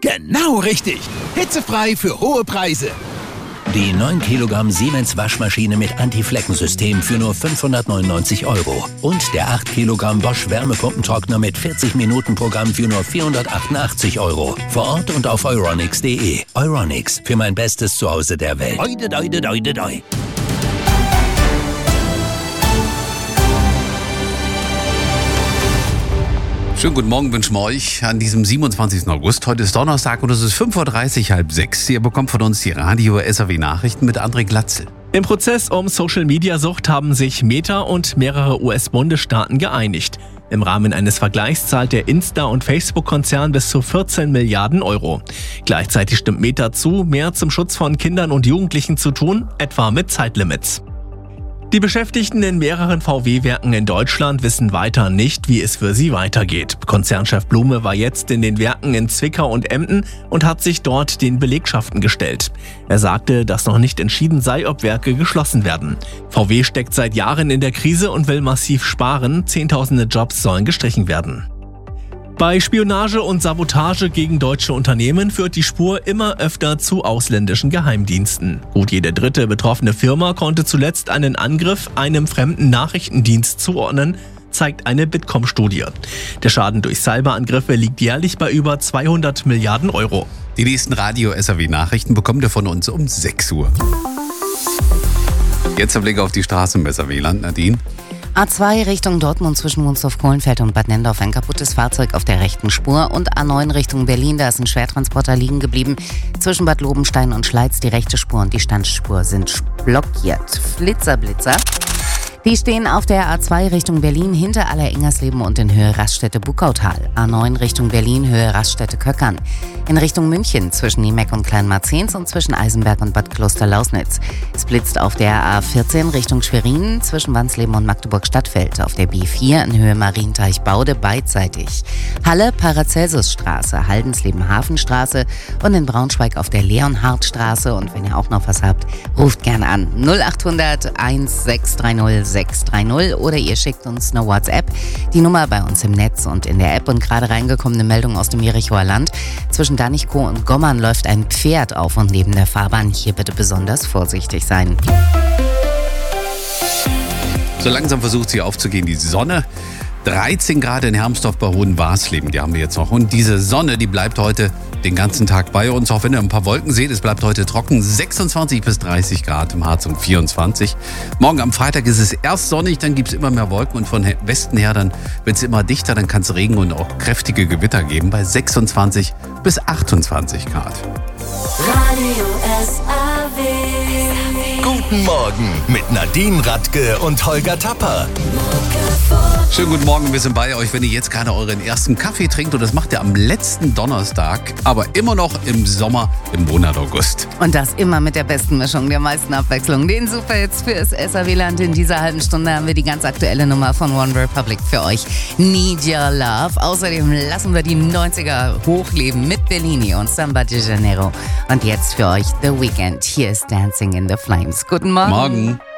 Genau richtig. Hitzefrei für hohe Preise. Die 9 Kilogramm Siemens Waschmaschine mit Anti-Flecken-System für nur 599 €. Und der 8 Kilogramm Bosch Wärmepumpentrockner mit 40-Minuten-Programm für nur 488 €. Vor Ort und auf euronics.de. Euronics, für mein bestes Zuhause der Welt. Doi, doi, doi, doi, doi. Schönen guten Morgen wünschen wir euch an diesem 27. August. Heute ist Donnerstag und es ist 5.30 Uhr, halb 6. Ihr bekommt von uns die Radio-SAW-Nachrichten mit André Glatzel. Im Prozess um Social-Media-Sucht haben sich Meta und mehrere US-Bundesstaaten geeinigt. Im Rahmen eines Vergleichs zahlt der Insta- und Facebook-Konzern bis zu 14 Milliarden €. Gleichzeitig stimmt Meta zu, mehr zum Schutz von Kindern und Jugendlichen zu tun, etwa mit Zeitlimits. Die Beschäftigten in mehreren VW-Werken in Deutschland wissen weiter nicht, wie es für sie weitergeht. Konzernchef Blume war jetzt in den Werken in Zwickau und Emden und hat sich dort den Belegschaften gestellt. Er sagte, dass noch nicht entschieden sei, ob Werke geschlossen werden. VW steckt seit Jahren in der Krise und will massiv sparen. Zehntausende Jobs sollen gestrichen werden. Bei Spionage und Sabotage gegen deutsche Unternehmen führt die Spur immer öfter zu ausländischen Geheimdiensten. Gut jede dritte betroffene Firma konnte zuletzt einen Angriff einem fremden Nachrichtendienst zuordnen, zeigt eine Bitkom-Studie. Der Schaden durch Cyberangriffe liegt jährlich bei über 200 Milliarden €. Die nächsten Radio-SAW-Nachrichten bekommt ihr von uns um 6 Uhr. Jetzt der Blick auf die Straßen im SAW-Land, Nadine. A2 Richtung Dortmund zwischen Wunstorf-Kohlenfeld und Bad Nendorf ein kaputtes Fahrzeug auf der rechten Spur und A9 Richtung Berlin, da ist ein Schwertransporter liegen geblieben. Zwischen Bad Lobenstein und Schleiz die rechte Spur und die Standspur sind blockiert. Blitzer. Die stehen auf der A2 Richtung Berlin hinter Aller-Ingersleben und in Höhe Raststätte-Buckautal. A9 Richtung Berlin, Höhe Raststätte-Köckern. In Richtung München zwischen Niemeck und Kleinmarzens und zwischen Eisenberg und Bad Kloster-Lausnitz. Es blitzt auf der A14 Richtung Schwerin zwischen Wansleben und Magdeburg-Stadtfeld. Auf der B4 in Höhe Marienteich-Baude beidseitig. Halle, Paracelsusstraße, Haldensleben-Hafenstraße und in Braunschweig auf der Leonhardtstraße. Und wenn ihr auch noch was habt, ruft gerne an 0800 1630 630 oder ihr schickt uns eine WhatsApp. Die Nummer bei uns im Netz und in der App und gerade reingekommene Meldung aus dem Jerichoer Land. Zwischen Danichkow und Gommern läuft ein Pferd auf und neben der Fahrbahn. Hier bitte besonders vorsichtig sein. So langsam versucht sie aufzugehen, die Sonne. 13 Grad in Hermsdorf bei Hohenwarsleben, die haben wir jetzt noch. Und diese Sonne, die bleibt heute den ganzen Tag bei uns. Auch wenn ihr ein paar Wolken seht, es bleibt heute trocken. 26 bis 30 Grad im Harz und 24. Morgen am Freitag ist es erst sonnig, dann gibt es immer mehr Wolken. Und von Westen her, dann wird es immer dichter. Dann kann es Regen und auch kräftige Gewitter geben bei 26 bis 28 Grad. Radio SAW. Guten Morgen mit Nadine Radke und Holger Tapper. Schönen guten Morgen, wir sind bei euch, wenn ihr jetzt gerade euren ersten Kaffee trinkt. Und das macht ihr am letzten Donnerstag, aber immer noch im Sommer, im Monat August. Und das immer mit der besten Mischung, der meisten Abwechslung. Den Superhits fürs SAW-Land. In dieser halben Stunde haben wir die ganz aktuelle Nummer von One Republic für euch. Need Your Love. Außerdem lassen wir die 90er hochleben mit Bellini und Samba de Janeiro. Und jetzt für euch The Weeknd. Hier ist Dancing in the Flames. Guten Morgen. Morgen.